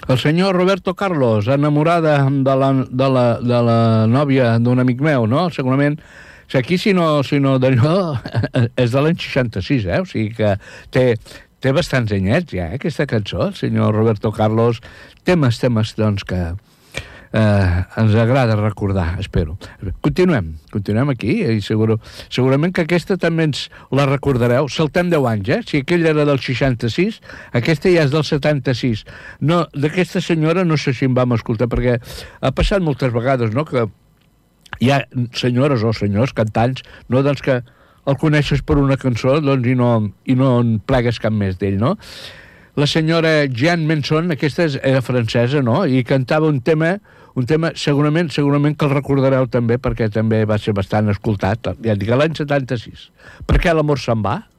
El senyor Roberto Carlos, enamorada de la nòvia d'un amic meu, no? Segurament, aquí si no d'allò, és de l'any 66, o sigui que té bastants anyets ja, aquesta cançó, el senyor Roberto Carlos, temes, doncs, que ens agrada recordar, espero. Continuem aquí, i segurament que aquesta també ens la recordareu. Saltem 10 anys, si aquella era del 66, aquesta ja és del 76. No, d'aquesta senyora no sé si en vam escoltar, perquè ha passat moltes vegades, no?, que hi ha senyores o senyors cantants, no?, doncs que el coneixes per una cançó, doncs, i no en plegues cap més d'ell, no? La senyora Jeanne Manson, aquesta era francesa, no?, i cantava un tema segurament que el recordareu també, perquè també va ser bastant escoltat, ja dic, l'any 76. Per què l'amor se'n va?